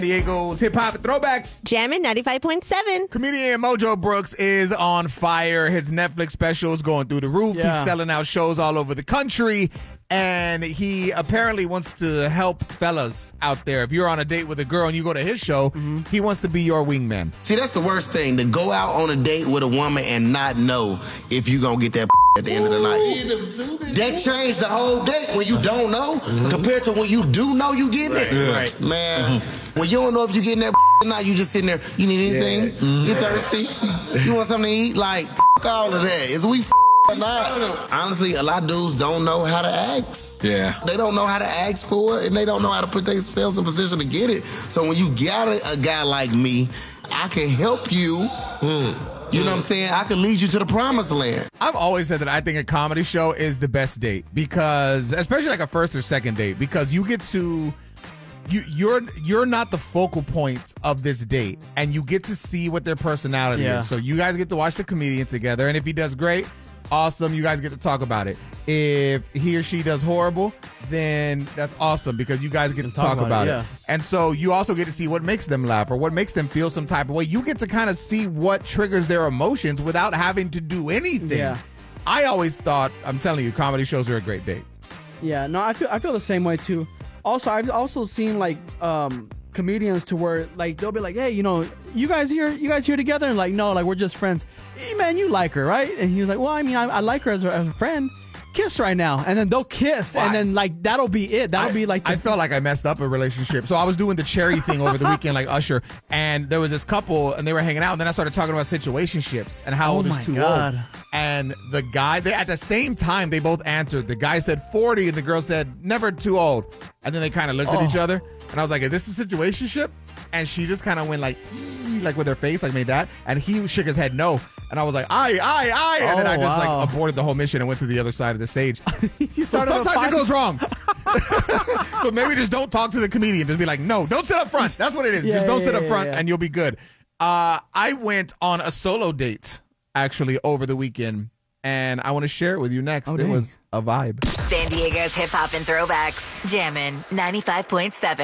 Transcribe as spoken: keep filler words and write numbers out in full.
Diego's Hip Hop Throwbacks. Jammin' ninety-five point seven. Comedian Mojo Brooks is on fire. His Netflix special is going through the roof. Yeah. He's selling out shows all over the country. And he apparently wants to help fellas out there. If you're on a date with a girl and you go to his show, mm-hmm. he wants to be your wingman. See, that's the worst thing, to go out on a date with a woman and not know if you're going to get that at the end of the night. That changed the whole date when you don't know mm-hmm. compared to when you do know you getting right, it. Right. Man, mm-hmm. when you don't know if you getting that or not, you just sitting there, you need anything? Yeah. Mm-hmm. You thirsty? You want something to eat? Like, all of that. Is we or not? Honestly, a lot of dudes don't know how to ask. Yeah. They don't know how to ask for it, and they don't know how to put themselves in position to get it. So when you got a, a guy like me, I can help you. Mm. You know what I'm saying? I can lead you to the promised land. I've always said that I think a comedy show is the best date because, especially like a first or second date, because you get to, you you're you're not the focal point of this date, and you get to see what their personality Yeah. is. So you guys get to watch the comedian together, and if he does great, awesome, you guys get to talk about it. If he or she does horrible, then that's awesome because you guys get to talk, talk about, about it. Yeah. And so you also get to see what makes them laugh or what makes them feel some type of way. You get to kind of see what triggers their emotions without having to do anything. Yeah. I always thought, I'm telling you, comedy shows are a great date. Yeah, no, I feel I feel the same way too. Also, I've also seen like um comedians to where like they'll be like, hey, you know, you guys here, you guys here together, and like, no, like we're just friends. Hey, man, you like her, right? And he was like, well, I mean, I, I like her as a, as a friend. Kiss right now, and then they'll kiss, well, and then like that'll be it. That'll I, be like the- I felt like I messed up a relationship. So I was doing the cherry thing over the weekend, like Usher, and there was this couple, and they were hanging out, and then I started talking about situationships and how Oh old is my too God. old. And the guy, they at the same time, they both answered. The guy said forty, and the girl said never too old. And then they kind of looked Oh. at each other, and I was like, "Is this a situationship?" And she just kind of went like, "Ee," like with her face, like made that, and he shook his head no. And I was like, "Aye, aye, aye," and then Oh, I just wow. like aborted the whole mission and went to the other side of the stage. you So started a sometimes fight. it goes wrong. So maybe just don't talk to the comedian. Just be like, no, don't sit up front. That's what it is. Yeah, just don't yeah, sit up yeah, front yeah. and you'll be good. Uh, I went on a solo date actually over the weekend, and I want to share it with you next. Oh, it dang. was a vibe. San Diego's Hip Hop and Throwbacks. Jammin' ninety-five point seven.